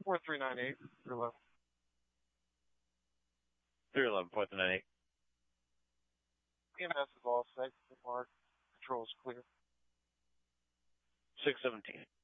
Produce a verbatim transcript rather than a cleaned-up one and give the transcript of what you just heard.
four three nine eight. three eleven. three eleven, four three nine eight. E M S is all set. Mark. Control is clear. six seventeen.